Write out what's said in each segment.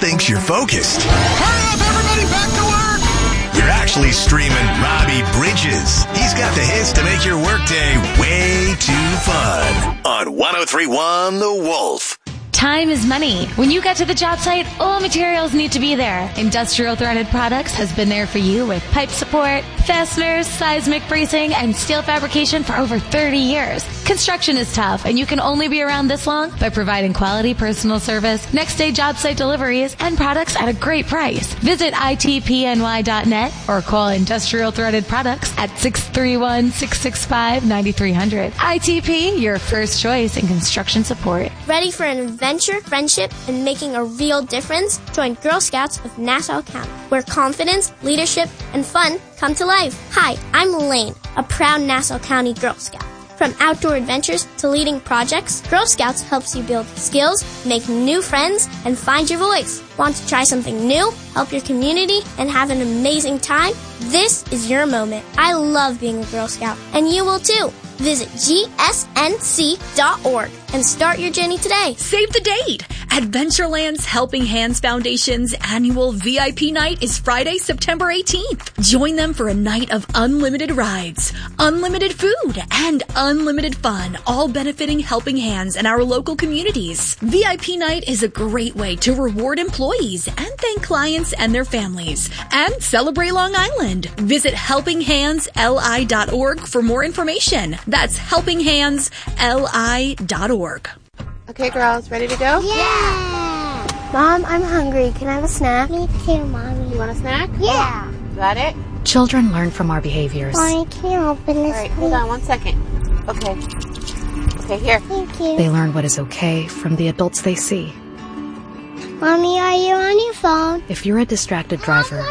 thinks you're focused. Hurry up, everybody, back to work! You're actually streaming Robbie Bridges. He's got the hits to make your workday way too fun. On 103.1 The Wolf. Time is money. When you get to the job site, all materials need to be there. Industrial Threaded Products has been there for you with pipe support, fasteners, seismic bracing, and steel fabrication for over 30 years. Construction is tough, and you can only be around this long by providing quality personal service, next-day job site deliveries, and products at a great price. Visit itpny.net or call Industrial Threaded Products at 631-665-9300. ITP, your first choice in construction support. Ready for an adventure, friendship, and making a real difference? Join Girl Scouts of Nassau County, where confidence, leadership, and fun come to life. Hi, I'm Elaine, a proud Nassau County Girl Scout. From outdoor adventures to leading projects, Girl Scouts helps you build skills, make new friends, and find your voice. Want to try something new, help your community, and have an amazing time? This is your moment. I love being a Girl Scout, and you will too. Visit gsnc.org and start your journey today. Save the date! Adventureland's Helping Hands Foundation's annual VIP night is Friday, September 18th. Join them for a night of unlimited rides, unlimited food, and unlimited fun, all benefiting Helping Hands and our local communities. VIP night is a great way to reward employees and thank clients and their families, and celebrate Long Island. Visit helpinghandsli.org for more information. That's helpinghandsli.org. Okay, girls, ready to go? Yeah! Mom, I'm hungry. Can I have a snack? Me too, Mommy. You want a snack? Yeah! Got it? Children learn from our behaviors. Mommy, can you open this, All right, hold on 1 second. Okay. Okay, here. Thank you. They learn what is okay from the adults they see. Mommy, are you on your phone? If you're a distracted driver,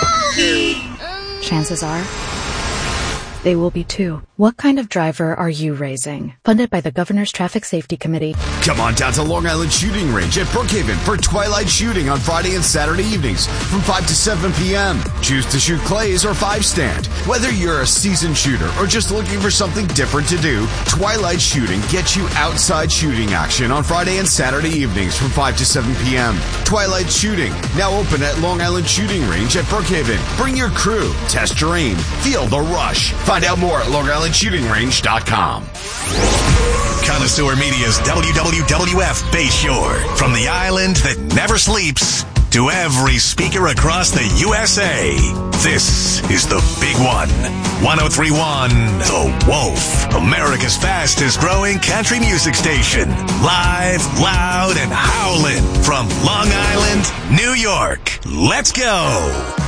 chances are they will be too. What kind of driver are you raising? Funded by the Governor's Traffic Safety Committee. Come on down to Long Island Shooting Range at Brookhaven for twilight shooting on Friday and Saturday evenings from 5 to 7 p.m. Choose to shoot clays or 5-stand. Whether you're a seasoned shooter or just looking for something different to do, twilight shooting gets you outside shooting action on Friday and Saturday evenings from 5 to 7 p.m. Twilight Shooting, now open at Long Island Shooting Range at Brookhaven. Bring your crew, test your aim, feel the rush. Find out more at LongIslandShootingRange.com. Connoisseur Media's WWWF Bayshore. From the island that never sleeps to every speaker across the USA. This is the big one. 103.1 The Wolf. America's fastest growing country music station. Live, loud, and howling from Long Island, New York. Let's go.